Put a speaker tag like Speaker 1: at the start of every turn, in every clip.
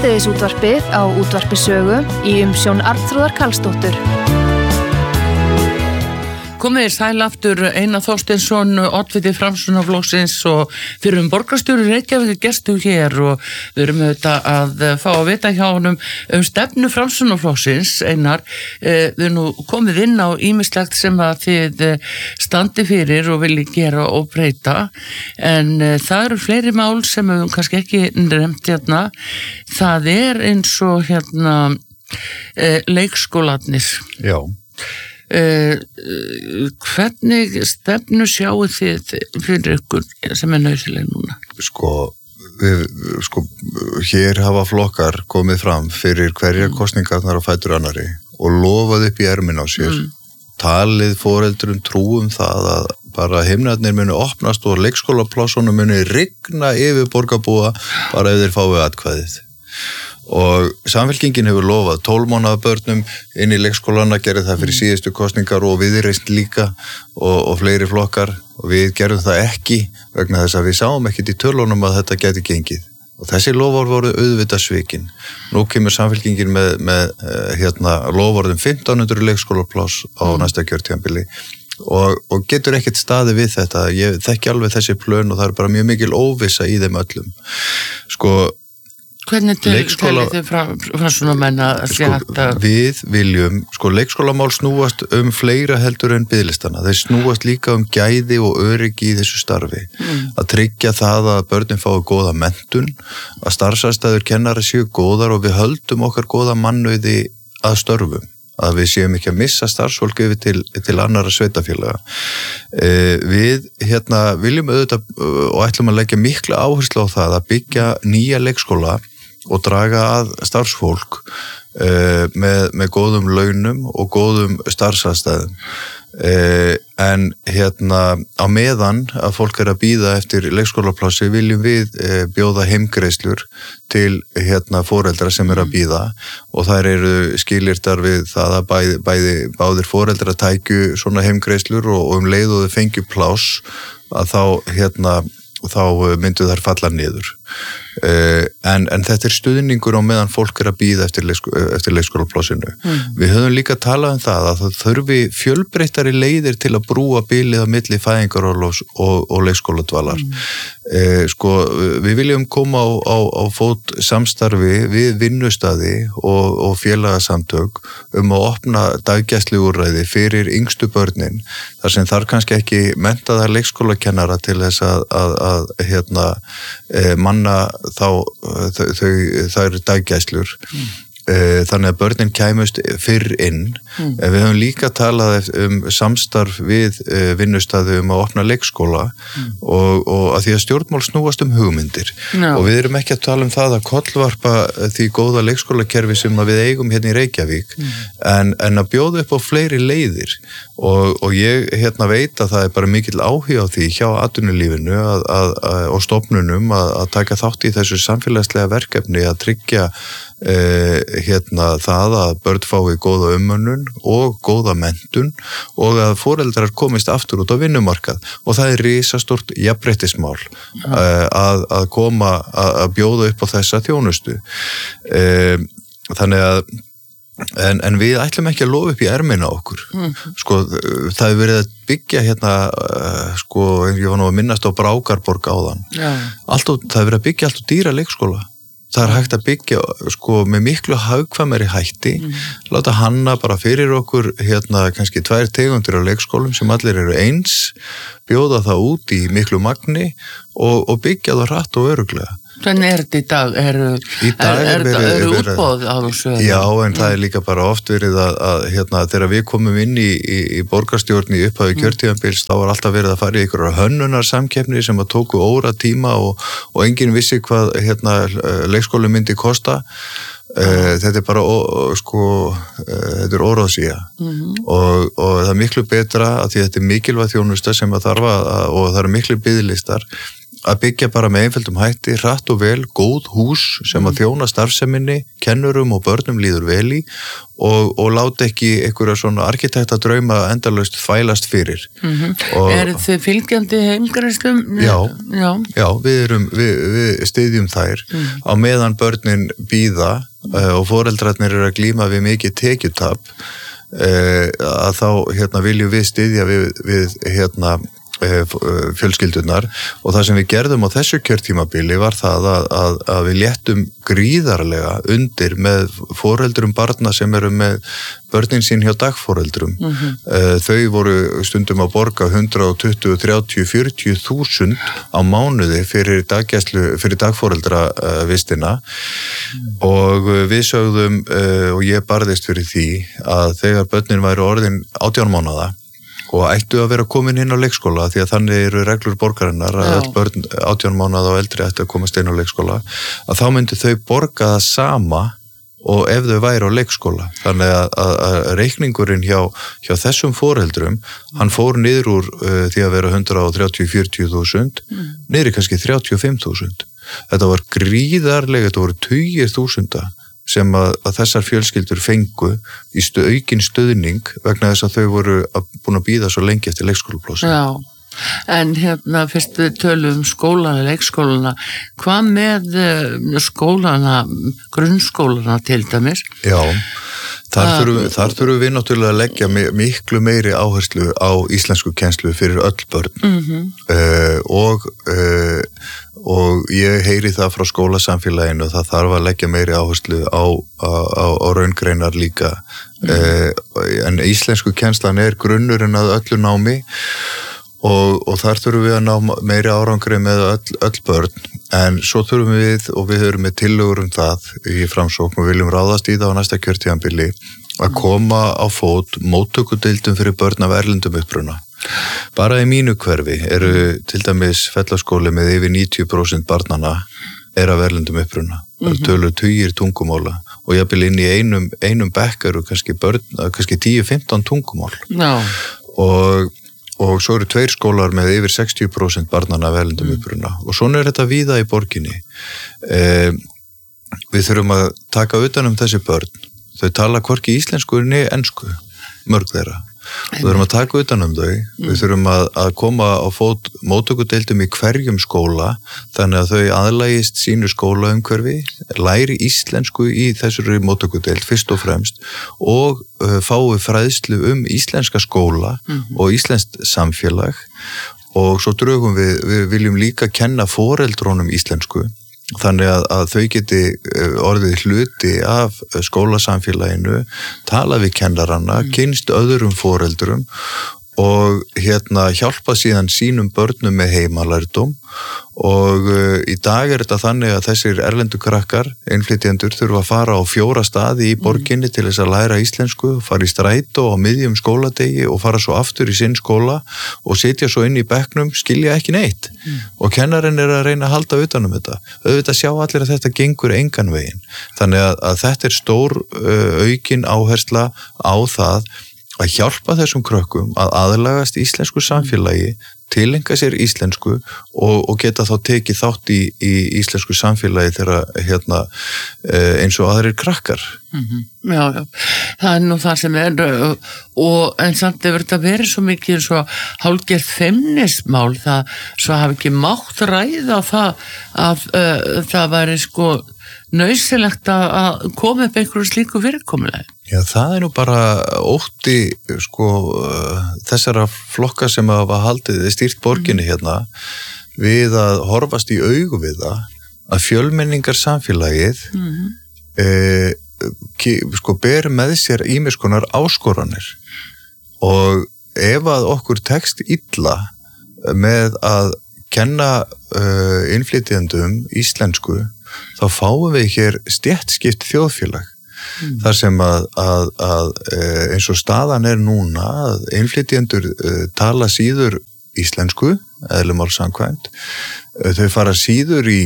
Speaker 1: Hádegisútvarpið á Útvarpi Sögu í umsjón Arnþrúðar Karlsdóttur.
Speaker 2: Komið sæl aftur Einar Þorsteinsson, oddviti Framsóknarflokksins og fyrrum borgarstjóri Reykjavík gestur hér og við erum auðvitað að fá að vita hjá honum stefnu Framsóknarflokksins. Einar, við erum nú komið inn á ýmislegt sem að þið standi fyrir og vilji gera og breyta, en það eru fleiri mál sem við kannski ekki nefnt hérna. Það eins og leikskólarnir.
Speaker 3: Já.
Speaker 2: Hvernig stefnu sjáu þið fyrir ykkur sem nauðsynleg núna?
Speaker 3: Hér hafa flokkar komið fram fyrir hverjar kosningarnar á fætur annari og lofað upp í ermin á sér. Talið foreldrum trúum það að bara himnarnir muni opnast og leikskólaplássunum muni rigna yfir borgarbúa bara ef þeir fái atkvæðið. Og Samfylkingin hefur lofað 12 mánaða börnum inn í leikskólana, gerði það fyrir síðustu kosningar og Viðreisn líka og fleiri flokkar, og við gerðum það ekki vegna þess að við sáum ekkert í tölunum að þetta gæti gengið. Og þessi loforð voru auðvitað svikin. Nú kemur Samfylkingin með loforðum 1500 leikskólapláss á næsta kjörtímabili og getur ekkert staðið við þetta. Ég þekki alveg þessi plön og það er bara mjög mikil óvissa í þeim öllum.
Speaker 2: Hvernig telið þið Framsóknarmenn að sé hægt að...
Speaker 3: Við viljum, leikskólamál snúast fleira heldur en biðlistana. Þeir snúast líka gæði og öryggi í þessu starfi. Að tryggja það að börnin fái góða menntun, að starfsaðstæður kennara séu góðar og við höldum okkar góða mannauði að störfum. Að við séum ekki að missa starfsfólk yfir til annara sveitafélaga. Við viljum auðvitað og ætlum að leggja mikla áherslu á það að byggja nýja leikskóla og draga að starfsfólk með góðum launum og góðum starfsaðstæðum. En á meðan að fólk að bíða eftir leikskólaplássi viljum við bjóða heimgreiðslur til foreldra sem að bíða, og þær eru skilyrtar við það að báðir foreldra tækju svona heimgreiðslur og leið og þau fengju pláss að þá myndu þær falla niður. En þetta stuðningur á meðan fólk að bíða eftir leikskólaplássinu. Við höfum líka talað það að það þurfi fjölbreyttari leiðir til að brúa bilið á milli fæðingarorlofs og leikskóladvalar. Við viljum koma á fót samstarfi við vinnustaði og félagasamtök að opna daggæsluúrræði fyrir yngstu börnin, þar sem þar kannski ekki menntaðar leikskólakennara til þess að manna þær daggæslur. Þannig að börnin kæmust fyrr inn. Við höfum líka talað samstarf við vinnustaði að opna leikskóla og að því að stjórnmál snúast hugmyndir. Og við erum ekki að tala það að kollvarpa því góða leikskólakerfi sem við eigum hérna í Reykjavík, en að bjóða upp á fleiri leiðir. Og ég veit að það er bara mikill áhuga á því hjá atvinnulífinu og stofnunum að taka þátt í þessu samfélagslega verkefni að tryggja það að börn fái góða umönnun og góða menntun og að foreldrar komist aftur út á vinnumarkað, og það er risastórt jafnréttismál að koma að bjóða upp á þessa þjónustu. Þannig að en við ætlum ekki að lofa upp í ermina okkur. Það hefur verið að byggja ég var nú að minnast á Brákarborg áðan. Það hefur verið að byggja allt dýra leikskóla. Það er hægt að byggja með miklu hagkvæmari hætti, láta hanna bara fyrir okkur kannski 2 tegundir á leikskólum sem allir eru eins, bjóða það út í miklu magni og byggja það hratt og örugglega.
Speaker 2: Hvernig þetta í dag? Eru útboð á þessu?
Speaker 3: Já, en það er líka bara oft verið að þegar við komum inn í borgarstjórn í upphafi kjörtímabils, þá var alltaf verið að fara í einhverjar hönnunarsamkeppni sem að tóku óratíma og enginn vissi hvað leikskóli myndi kosta. Þetta er bara þetta er óráðsía og það er miklu betra að því þetta er mikilvæg þjónusta sem að þarf og það eru miklu biðlistar að byggja bara með einföldum hætti, hratt og vel, góð hús sem að þjóna starfseminni, kennurum og börnum líður vel í og láta ekki einhverja svona arkitekta drauma endalaust fælast fyrir.
Speaker 2: Þið fylgjandi heimgreiðslum?
Speaker 3: Já, við styðjum þær á meðan börnin bíða og foreldrarnir eru að glíma við mikið tekjutap að þá viljum við styðja við fjölskyldunar og það sem við gerðum á þessu kjörtímabili var það að við léttum gríðarlega undir með foreldrum barna sem eru með börnin sín hjá dagforeldrum. Þau voru stundum að borga 120, 30, 40.000 á mánuði fyrir dagforeldravistina og við sögðum og ég barðist fyrir því að þegar börnin væru orðin 18 mánaða og ættu að vera komin inn á leikskóla því að þannig eru reglur borgarinnar að öll börn 18 mánaða og eldri ættu að komast inn á leikskóla að þá myndi þau borga það sama og ef þau væri á leikskóla. Þannig að reikningurinn hjá þessum foreldrum, hann fór niður úr því að vera 130-40.000 niður í kannski 35.000. Þetta var gríðarlega, þetta voru tugir þúsunda sem að þessar fjölskyldur fengu í aukinn stuðning vegna þess að þau voru búin að bíða svo lengi eftir leikskólaplássi.
Speaker 2: Já, en fyrst við tölum skólana, leikskólana, hvað með skólana, grunnskólana til dæmis?
Speaker 3: Já, þar þurfum við náttúrulega að leggja miklu meiri áherslu á íslensku kennslu fyrir öll börn og ég heyri það frá skólasamfélaginu það þarf að leggja meiri áherslu á raungreinar líka en íslensku kennslan er grunnurinn að öllu námi og þar þurfum við að ná meiri árangri með öll börn en svo þurfum við og við höfum með tillögur það í framsókn og viljum ráðast í það á næsta kjörtímabili að koma á fót móttökudeildum fyrir börn af erlendum uppruna. Bara í mínu hverfi eru til dæmis fellaskóli með yfir 90% barnana af erlendum uppruna. Tölur tugir tungumóla og jafnvel inn í einum bekk eru kannski 10-15 tungumál. Og svo eru 2 skólar með yfir 60% barnana af erlendum uppruna og svona er þetta víða í borginni. Við þurfum að taka utan þessi börn. Þau tala hvorki íslensku né ensku, mörg þeirra. Við þurfum að taka utan þau, við þurfum að koma á fót móttökudeildum í hverjum skóla þannig að þau aðlagist sínu skólaumhverfi, læri íslensku í þessari móttökudeild fyrst og fremst og fái fræðslu íslenska skóla og íslenskt samfélag og svo drögum við viljum líka kenna foreldrónum íslensku þannig að þau geti orðið hluti af skólasamfélaginu, tala við kennarana, kynnst öðrum foreldrum og hjálpa síðan sínum börnum með heimalærdóm og í dag er þetta þannig að þessir erlendu krakkar, innflytjendur þurfa að fara á 4 staði í borginni til þess að læra íslensku, fara í strætó á miðjum skóladegi og fara svo aftur í sinn skóla og sitja svo inn í bekknum, skilja ekki neitt og kennarinn er að reyna að halda utan þetta. Auðvitað sjá allir að þetta gengur engan veginn. Þannig að þetta er stór aukin áhersla á það að hjálpa þessum krökkum að aðlagast íslensku samfélagi, tilenga sér íslensku og geta þá tekið þátt í íslensku samfélagi þegar eins og aðrir krakkar.
Speaker 2: Já, það er nú það sem er en samt hefur þetta verið svo mikið svo hálfgert feimnismál svo hafi ekki mátt ræða það að það væri nauðsynlegt að koma upp einhverju slíku fyrirkomulagi.
Speaker 3: Já, það er nú bara ótti þessara flokka sem hafa haldið stýrt borginni við að horfast í augu við það að fjölmenningar samfélagið ber með sér ýmiss konar áskoranir og ef að okkur tekst illa með að kenna innflytjendum íslensku þá fáum við hér stéttskipt þjóðfélag þar sem að eins og staðan er núna að innflytjendur tala síður íslensku, eðlumál samkvæmt, þau fara síður í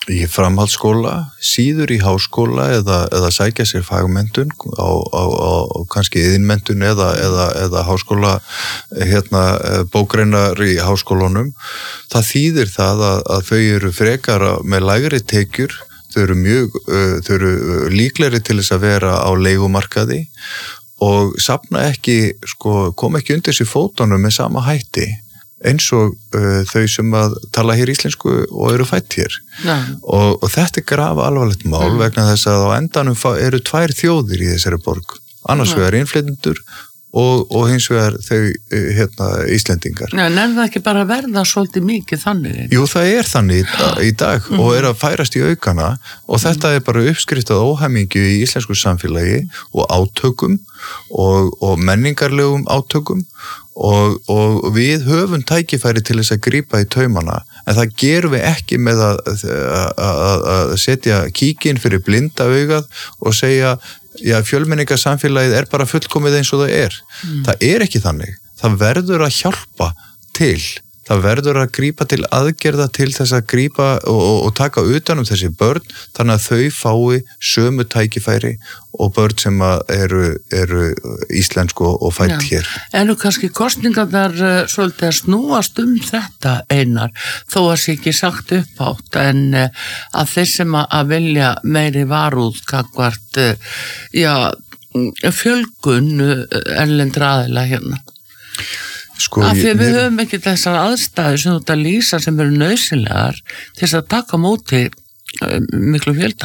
Speaker 3: í framhaldsskóla, síður í háskóla eða sækja sér fagmenntun á kannski iðnmenntun eða háskóla bókreinar í háskólunum. Það þýðir það að þau eru frekar með lægri tekjur, þau eru líklegri til þess að vera á leigumarkaði og safna ekki, koma ekki undir sér fótunum með sama hætti eins og þau sem að tala hér íslensku og eru fædd hér. Og þetta grafa alvarlegt mál vegna þess að á endanum eru 2 þjóðir í þessari borg. Annars vegar innflytjendur og hins vegar þau Íslendingar.
Speaker 2: En það ekki bara verða svolítið mikið þannig?
Speaker 3: Jú, það er þannig í dag og er að færast í aukana og þetta er bara uppskriftað óhæmingju í íslensku samfélagi og átökum og menningarlegum átökum og við höfum tækifæri til þess að grípa í taumana en það gerum við ekki með að setja kíkinn fyrir blinda augað og segja fjölmenningarsamfélagið er bara fullkomið eins og það er. Það er ekki þannig. Það verður að hjálpa til. Það verður að grípa til aðgerða til þess að grípa og taka utan þessi börn þannig að þau fái sömu tækifæri og börn sem eru íslensku og fædd hér.
Speaker 2: En kannski kosningarnar svolítið að snúast þetta Einar, þó að sé ekki sagt uppátt en að þeir sem að vilja meiri varúð gagnvart fjölgun erlendra aðila hérna. Af því við höfum ekki þessar aðstæður sem þú ert að lýsa sem eru nauðsynlegar til þess að taka móti miklu fjölda.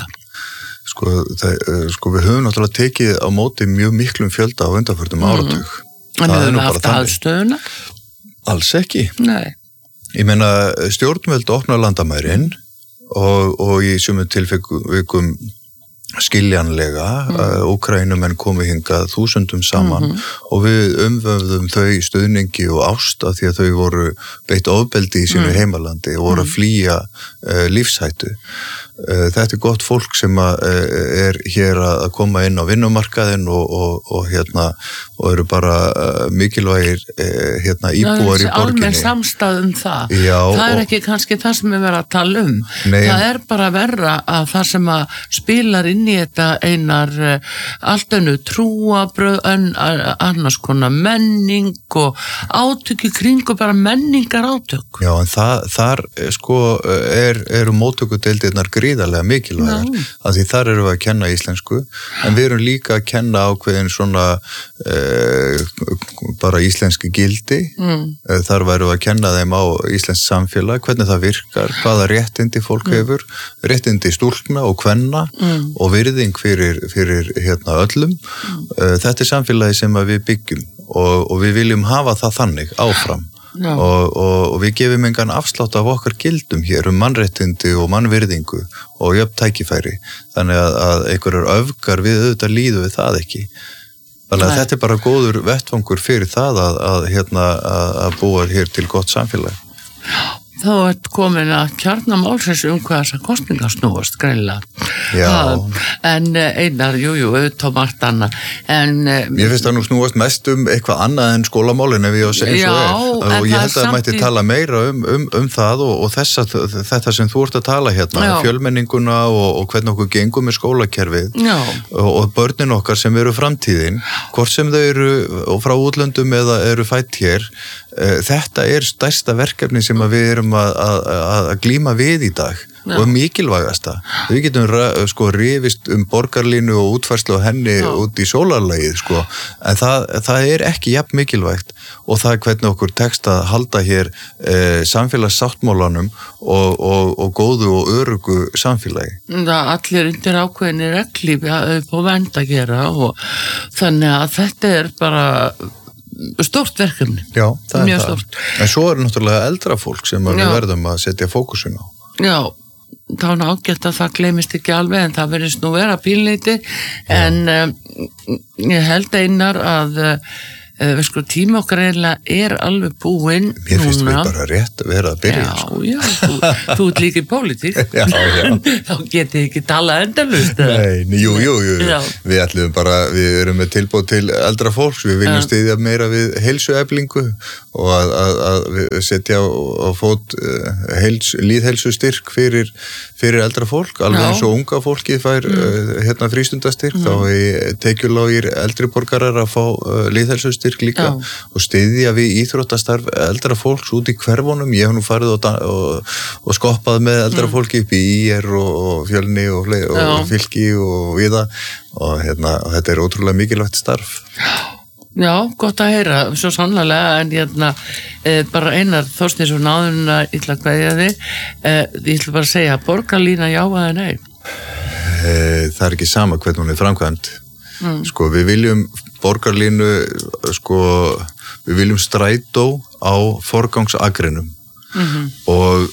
Speaker 3: Við höfum náttúrulega tekið á móti mjög miklum fjölda á undanförnum áratug.
Speaker 2: En við höfum haft aðstöðuna?
Speaker 3: Alls ekki.
Speaker 2: Nei.
Speaker 3: Ég meina stjórnvöld opna landamærin og í sumum tilvikum skiljanlega, Úkraínumenn komu hingað þúsundum saman og við umvöfðum þau stuðningi og ást af því að þau voru beitt ofbeldi í sínu heimalandi og voru að flýja lífshættu. Þetta gott fólk sem er hér að koma inn á vinnumarkaðinn og eru bara mikilvægir íbúar í borginni.
Speaker 2: Almenn samstæð það.
Speaker 3: Já,
Speaker 2: það ekki kannski það sem við verðum að tala Nei, það er bara verra að það sem að spilar inn í þetta Einar allt önnu trúabröð, annars konar menning og átöki kringu bara menningar átök.
Speaker 3: Já, en þar eru móttökudeildirnar gríðarlega mikilvægar, af því þar erum við að kenna íslensku, en við erum líka að kenna ákveðin svona bara íslenski gildi, þar værum við að kenna þeim á íslenskt samfélag, hvernig það virkar, hvaða réttindi fólk hefur, réttindi stúlkna og kvenna og virðing fyrir öllum. Þetta er samfélagi sem við byggjum og við viljum hafa það þannig áfram. Og við gefum engan afslátt af okkar gildum hér mannréttindi og mannvirðingu og jöfn tækifæri, þannig að einhverjar öfgar við auðvitað líðu við það ekki. Þannig að þetta er bara góður vettvangur fyrir það að búa hér til gott samfélag.
Speaker 2: Þá komin að kjarnamálsins hvað þessar kosningar snúast greinilega. En Einar, auðvitað margt annað.
Speaker 3: Ég finnst það nú snúast mest eitthvað annað en skólamálin ef ég á að segja svo og ég held að mætti tala meira það og þetta sem þú ert að tala fjölmenninguna og hvernig okkur gengum með skólakerfið og börnin okkar sem eru framtíðin, hvort sem þau eru frá útlöndum eða eru fædd hér. Þetta er stærsta verkefni sem við erum að glíma við í dag og mikilvægasta. Við getum rifist borgarlínu og útfærslu á henni út í sólarlagið, en það er ekki jafn mikilvægt og það hvernig okkur tekst að halda hér samfélagssáttmálanum og góðu og örugu samfélagi.
Speaker 2: Það allir undir ákveðinni regli upp á vernd að gera og þannig að þetta er bara stórt verkefni.
Speaker 3: Já, það
Speaker 2: mjög stórt.
Speaker 3: En svo er náttúrulega eldra fólk sem við verðum að setja fókusin á.
Speaker 2: Já, þá er ágætt að það gleymist ekki alveg en það verðist nú vera pílneiti en ég held Einar að Sko, tíma okkar er alveg búinn núna.
Speaker 3: Mér finnst við bara rétt að vera að byrja.
Speaker 2: Já, þú ert líka í pólitík.
Speaker 3: Já.
Speaker 2: Þá getið ekki talað endalaust.
Speaker 3: Nei, jú.
Speaker 2: Já.
Speaker 3: Við ætlum bara, við erum með tilboð til eldra fólks, við viljum styðja meira við heilsueflingu og að við setja á fót lýðheilsustyrk fyrir eldra fólk, alveg eins og unga fólkið fær frístundastyrk, þá tekjulágir eldri borgarar að fá lýðheilsustyrk líka og styðja við íþróttastarf eldra fólks út í hverfunum. Ég hef nú farið og skoppað með eldra fólki upp í IR og Fjölni og Fylki og Víða og þetta ótrúlega mikilvægt starf.
Speaker 2: Já, gott að heyra, svo sannlega, en bara Einar Þorsteinsson áður að illa kveðja þig, ég ætla bara að segja, borgarlína já eða nei?
Speaker 3: Það ekki sama hvernig hún framkvæmd. Sko, við viljum borgarlínu, við viljum strætó á forgangsakrinum og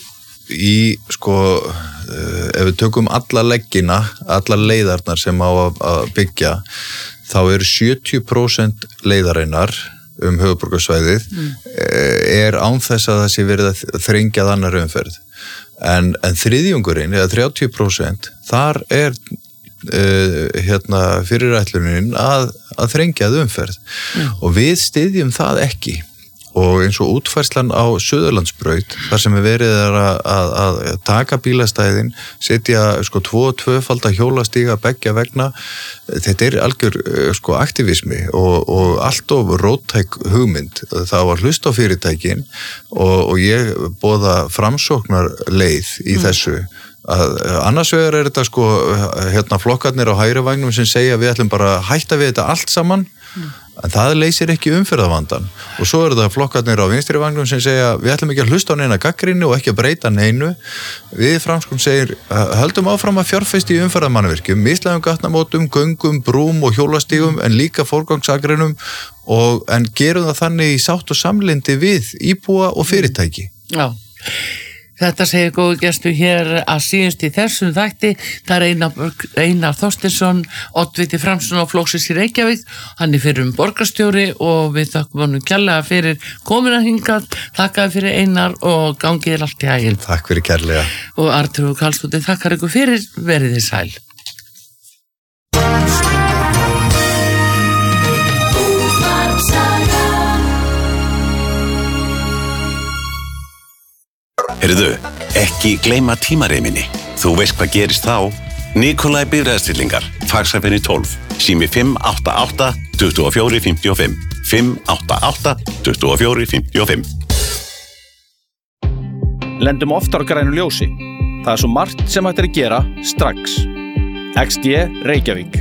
Speaker 3: ef við tökum alla leggina, alla leiðarnar sem á að byggja, þá eru 70% leiðarinnar höfuðborgarsvæðið án þess að það sé verið að þrengja annar umferð. En þriðjungurinn, eða 30%, þar fyrirætlunin að þrengja umferð og við styðjum það ekki. Og eins og útfærslan á Suðurlandsbraut, þar sem verið að taka bílastæðin, setja tvöfalda hjólastíga beggja vegna, þetta algjör aktivismi og allt of róttæk hugmynd. Það var hlust á fyrirtækin og ég boða framsóknar leið í þessu. Annars vegar þetta flokkarnir á hægri vagnum sem segja við ætlum bara að hætta við þetta allt saman, en það leysir ekki umferðarvandann. Og svo það flokkarnir á vinstri vagnum sem segja við ætlum ekki að hlusta á neina gagnrýni og ekki að breyta neinu. Við framsókn segir höldum áfram að fjárfesta í umferðarmannvirkjum, mislægum gatnamótum, göngum, brúm og hjólastígum en líka forgangsakrinum en gerum það þannig í sátt og samlyndi við íbúa og fyrirtæki.
Speaker 2: Já. Þetta segir góðu gestur hér að síðust í þessum þætti. Það Einar Þorsteinsson, oddviti Framsóknar flokksins í Reykjavík. Hann fyrir borgarstjóri og við þakkum honum kærlega fyrir komuna hingað. Þakkaði fyrir Einar og gangið allt í haginn.
Speaker 3: Takk fyrir kærlega.
Speaker 2: Og Arnþrúður Karlsdóttir þakkar ykkur fyrir, verið þið sæl.
Speaker 4: Heyrðu, ekki gleyma tímareiminni. Þú veist hvað gerist þá. Nikolaj bifreiðastillingar, faxafenni 12, sími 588 24 55, 588 24 55.
Speaker 5: Lendum oftar á grænu ljósi. Það svo margt sem hægt að gera strax. XD Reykjavík.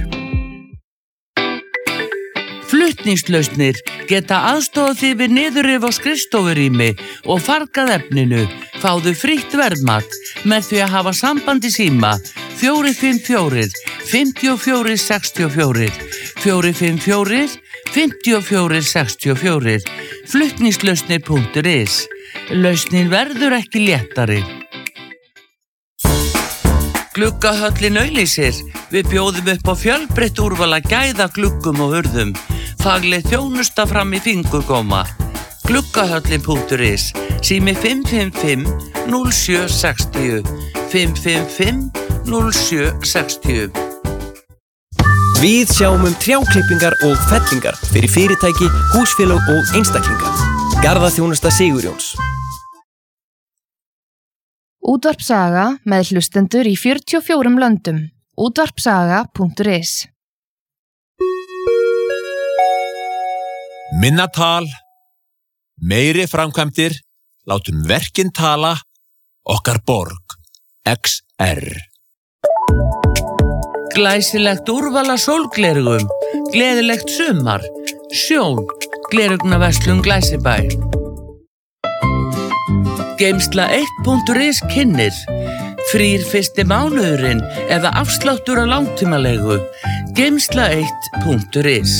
Speaker 2: Flutningslausnir geta aðstofað þig við niðurrif á skrifstofurými og fargað efninu. Fáðu frítt verðmat með því að hafa samband í síma 454 54 64 454 54 64 flutningslausnir.is. Lausnin verður ekki léttari. Gluggahöllin auglýsir. Við bjóðum upp á fjölbreytt úrval að gæða gluggum og hurðum. Fagleg þjónusta fram í fingurgóma. Gluggahöllin.is. Sími 555 0760 555 0760.
Speaker 6: Við sjáum trjáklippingar og fellingar fyrir fyrirtæki, húsfélög og einstaklinga. Garðaþjónusta Sigurjóns.
Speaker 1: Útvarpsaga með hlustendur í 44 löndum. Útvarpsaga.is.
Speaker 7: Minna tal, meiri framkvæmdir, látum verkin tala, okkar borg, XR.
Speaker 2: Glæsilegt úrval af sólglerugum, gleðilegt sumar, Sjón, glerugnaverslun Glæsibæ. Geimsla1.is kynnir, frýr fyrsti mánuðurinn eða afsláttur á langtímalegu, Geimsla1.is.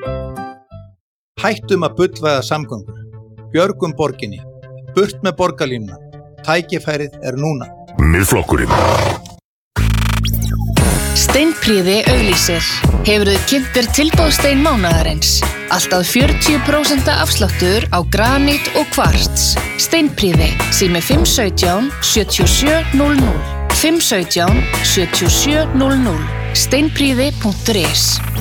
Speaker 8: Hættum að bullvæða samgöngur. Björgum borginni. Burt með borgarlínuna. Tækifærið núna.
Speaker 4: Miðflokkurinn.
Speaker 1: Steinprýði auglýsir. Hefurðu kynnt þér tilboðstein mánaðarins? Alltaf 40% afsláttur á granít og kvarts. Steinprýði, sími 517 7700. 517 7700. Steinprýði.is